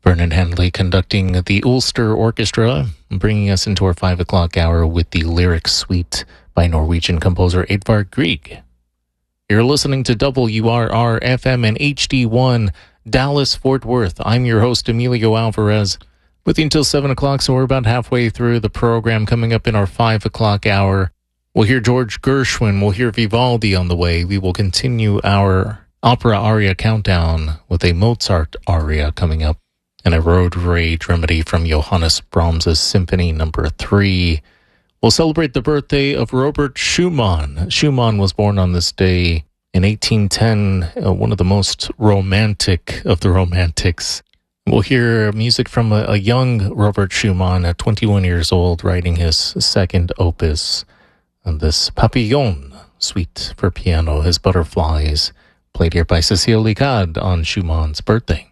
Vernon Henley conducting the Ulster Orchestra, bringing us into our 5 o'clock hour with the lyric suite by Norwegian composer Edvard Grieg. You're listening to WRR-FM and HD1, Dallas-Fort Worth. I'm your host, Emilio Alvarez, with you until 7 o'clock, so we're about halfway through the program. Coming up in our 5 o'clock hour, we'll hear George Gershwin, we'll hear Vivaldi on the way. We will continue our opera aria countdown with a Mozart aria coming up, and a road rage remedy from Johannes Brahms' Symphony No. 3. We'll celebrate the birthday of Robert Schumann. Schumann was born on this day in 1810, one of the most romantic of the romantics. We'll hear music from a young Robert Schumann at 21 years old, writing his second opus, and this Papillon suite for piano, his Butterflies, played here by Cécile Licard on Schumann's birthday.